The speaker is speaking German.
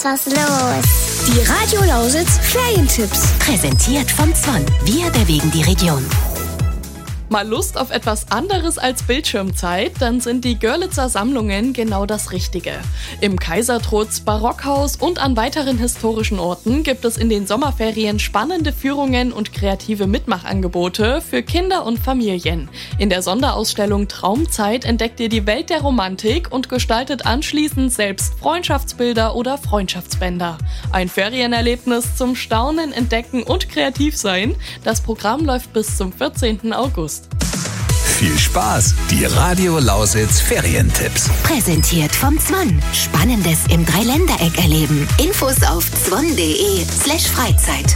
ist was los. Die Radio Lausitz Ferientipps. Präsentiert von Zwan. Wir bewegen die Region. Mal Lust auf etwas anderes als Bildschirmzeit? Dann sind die Görlitzer Sammlungen genau das Richtige. Im Kaisertrutz, Barockhaus und an weiteren historischen Orten gibt es in den Sommerferien spannende Führungen und kreative Mitmachangebote für Kinder und Familien. In der Sonderausstellung Traumzeit entdeckt ihr die Welt der Romantik und gestaltet anschließend selbst Freundschaftsbilder oder Freundschaftsbänder. Ein Ferienerlebnis zum Staunen, Entdecken und Kreativsein. Das Programm läuft bis zum 14. August. Viel Spaß! Die Radio Lausitz Ferientipps. Präsentiert vom Zwan. Spannendes im Dreiländereck erleben. Infos auf zwan.de/Freizeit.